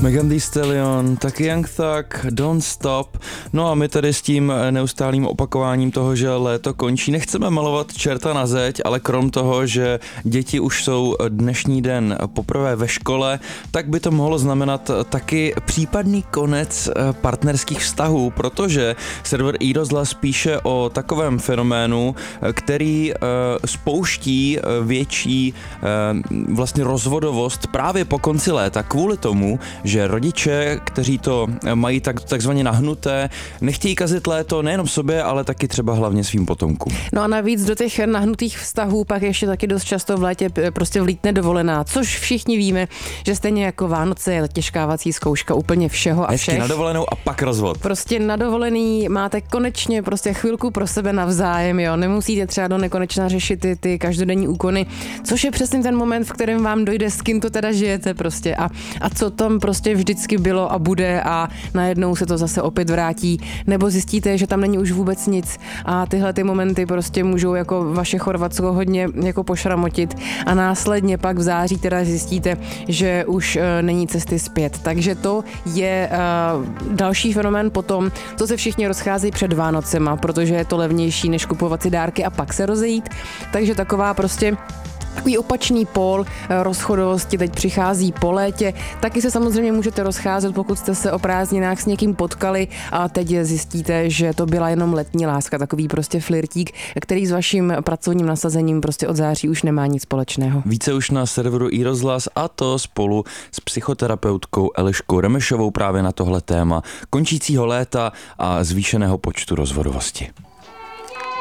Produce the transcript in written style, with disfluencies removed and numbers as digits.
Megan Thee Stallion, taky Young Thug, Don't Stop. No a my tady s tím neustálým opakováním toho, že léto končí, nechceme malovat čerta na zeď, ale krom toho, že děti už jsou dnešní den poprvé ve škole, tak by to mohlo znamenat taky případný konec partnerských vztahů, protože server iRozhlas píše o takovém fenoménu, který spouští větší vlastně rozvodovost právě po konci léta kvůli tomu, že rodiče, kteří to mají takzvaně nahnuté, nechtějí kazit léto nejenom sobě, ale taky třeba hlavně svým potomkům. No a navíc do těch nahnutých vztahů pak ještě taky dost často v létě prostě vlítne dovolená, což všichni víme, že stejně jako Vánoce je těžkávací zkouška úplně všeho a všech. Hezky na dovolenou a pak rozvod. Prostě na dovolený máte konečně prostě chvilku pro sebe navzájem, jo. Nemusíte třeba do nekonečna řešit ty každodenní úkony, což je přesně ten moment, v kterém vám dojde, s kým to teda žijete prostě a co tam prostě vždycky bylo a bude a najednou se to zase opět vrátí, nebo zjistíte, že tam není už vůbec nic a tyhle ty momenty prostě můžou jako vaše Chorvatsko hodně jako pošramotit a následně pak v září teda zjistíte, že už není cesty zpět. Takže to je další fenomén potom, co se všichni rozcházejí před Vánocema, protože je to levnější, než kupovat si dárky a pak se rozejít. Takže taková prostě takový opačný pól rozchodovosti teď přichází po létě. Taky se samozřejmě můžete rozcházet, pokud jste se o prázdninách s někým potkali a teď zjistíte, že to byla jenom letní láska, takový prostě flirtík, který s vaším pracovním nasazením prostě od září už nemá nic společného. Více už na serveru iRozhlas a to spolu s psychoterapeutkou Eliškou Remešovou právě na tohle téma končícího léta a zvýšeného počtu rozvodovosti.